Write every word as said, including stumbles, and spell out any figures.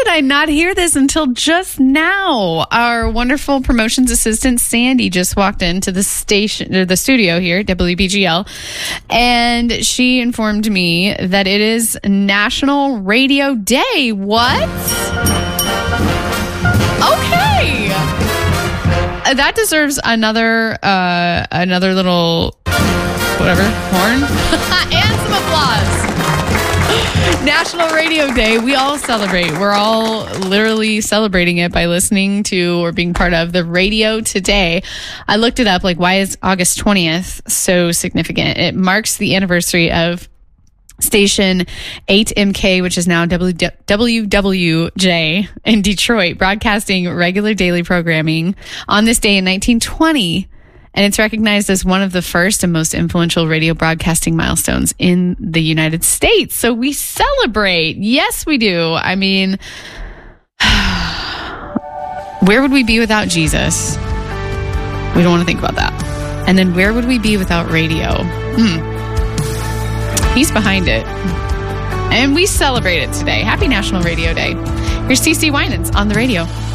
did I not hear this until just now? Our wonderful promotions assistant, Sandy, just walked into the station, or the studio here, W B G L, and she informed me that it is National Radio Day. What? Okay. Uh, that deserves another, uh, another little, whatever, horn, and some applause. National Radio Day. We all celebrate. We're all literally celebrating it by listening to or being part of the radio today. I looked it up, like, why is August twentieth so significant? It marks the anniversary of station eight M K, which is now W W J in Detroit, broadcasting regular daily programming on this day in nineteen twenty. And it's recognized as one of the first and most influential radio broadcasting milestones in the United States. So we celebrate. Yes, we do. I mean, where would we be without Jesus? We don't want to think about that. And then where would we be without radio? Hmm. He's behind it. And we celebrate it today. Happy National Radio Day. Here's T C Winans on the radio.